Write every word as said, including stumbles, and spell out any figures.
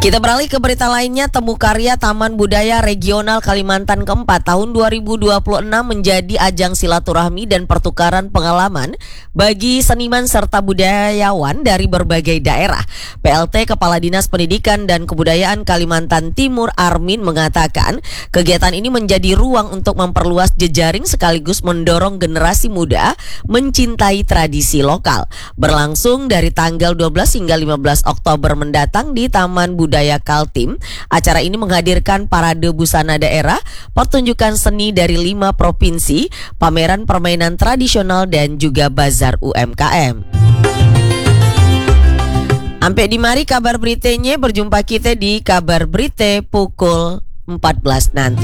Kita beralih ke berita lainnya. Temu Karya Taman Budaya Regional Kalimantan Keempat tahun dua ribu dua puluh enam menjadi ajang silaturahmi dan pertukaran pengalaman bagi seniman serta budayawan dari berbagai daerah. P L T Kepala Dinas Pendidikan dan Kebudayaan Kalimantan Timur Armin mengatakan kegiatan ini menjadi ruang untuk memperluas jejaring sekaligus mendorong generasi muda mencintai tradisi lokal. Berlangsung dari tanggal dua belas hingga lima belas Oktober mendatang di Taman Budaya Kaltim. Acara ini menghadirkan parade busana daerah, pertunjukan seni dari lima provinsi, pameran permainan tradisional dan juga bazar U M K M. Sampai di mari kabar beritanya, berjumpa kita di kabar berita pukul empat belas nanti.